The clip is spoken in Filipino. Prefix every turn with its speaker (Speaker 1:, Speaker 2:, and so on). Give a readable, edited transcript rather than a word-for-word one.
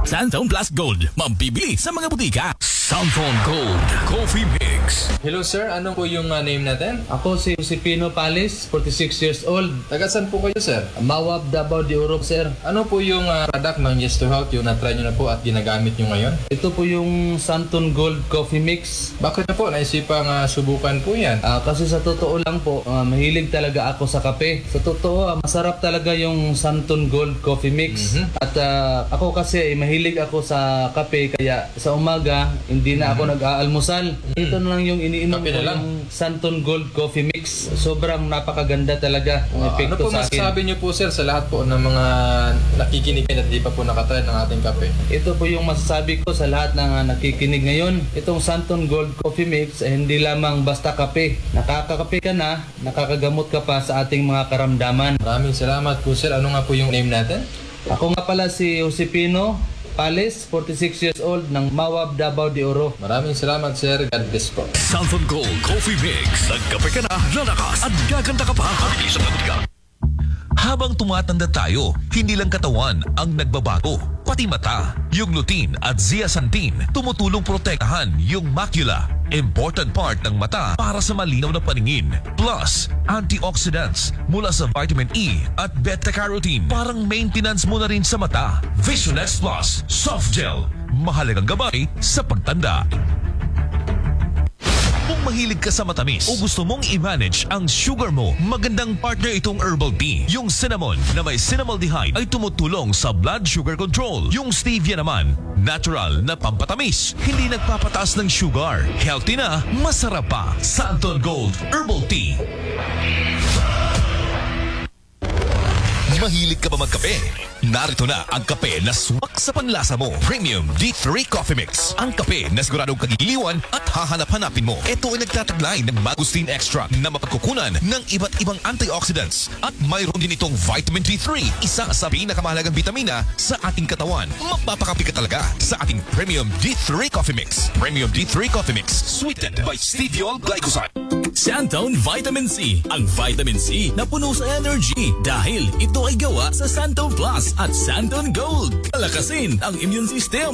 Speaker 1: Santon Plus Gold, mabibili sa mga butika. Santon Gold Coffee Mix.
Speaker 2: Hello sir, ano po yung name natin?
Speaker 3: Ako si Josepino Palis, 46 years old.
Speaker 2: Taga saan po kayo sir?
Speaker 3: Mawab, Davao de Oro, sir.
Speaker 2: Ano po yung product ng Yes to Health yung na-try nyo na po at ginagamit nyo ngayon?
Speaker 3: Ito po yung Santon Gold Coffee Mix.
Speaker 2: Bakit na po naisipang subukan po yan?
Speaker 3: Kasi sa totoo lang po, mahilig talaga ako sa kape. Sa totoo, masarap talaga yung Santon Gold Coffee Mix. At ako kasi mahilig ako sa kape, kaya sa umaga, hindi na ako nag-aalmusal. Ito na lang yung iniinom
Speaker 2: Kape
Speaker 3: ko,
Speaker 2: na lang.
Speaker 3: yung Santon Gold Coffee Mix. Sobrang napakaganda talaga ang
Speaker 2: Ano
Speaker 3: epekto
Speaker 2: po
Speaker 3: sa akin.
Speaker 2: masasabi nyo po sir sa lahat po ng mga nakikinig at di pa po nakatry ng ating kape?
Speaker 3: Ito po yung masasabi ko sa lahat ng nakikinig ngayon. Itong Santon Gold Coffee Mix ay hindi lamang basta kape. Nakakakape ka na, nakakagamot ka pa sa ating mga karamdaman.
Speaker 2: Maraming salamat po sir. Ano nga po yung name natin?
Speaker 3: Ako nga pala si Josepino Palis, 46 years old, ng Mawab, Davao de Oro.
Speaker 2: Maraming salamat sir. God bless po.
Speaker 1: Santon Gold Coffee Mix. Nagkape ka na, lalakas at gaganda ka pa. Mabibili sa mga butika.
Speaker 4: Habang tumatanda tayo, hindi lang katawan ang nagbabago, pati mata. Yung lutein at zeaxanthin tumutulong protektahan yung macula, important part ng mata para sa malinaw na paningin. Plus, antioxidants mula sa vitamin E at beta-carotene, parang maintenance mo na rin sa mata. Vision X Plus Soft Gel, mahalagang gabay sa pagtanda. Kung mahilig ka sa matamis o gusto mong i-manage ang sugar mo, magandang partner itong herbal tea. Yung cinnamon na may cinnamaldehyde ay tumutulong sa blood sugar control. Yung stevia naman, natural na pampatamis, hindi nagpapataas ng sugar. Healthy na, masarap pa. Santon Gold Herbal Tea. Mahilig ka ba magkape? Narito na ang kape na swak sa panlasa mo. Premium D3 Coffee Mix. Ang kape na siguradong kagiliwan at hahanap-hanapin mo. Ito ay nagtataglay ng mangosteen extract na mapagkukunan ng iba't ibang antioxidants. At mayroon din itong vitamin D3, isa sa pinakamahalagang vitamina sa ating katawan. Mapapakapi ka talaga sa ating Premium D3 Coffee Mix. Premium D3 Coffee Mix. Sweetened by steviol glycoside.
Speaker 1: Santon Vitamin C. Ang vitamin C na puno sa energy dahil ito ay gawa sa Santon Plus at Santon Gold. Palakasin ang immune system.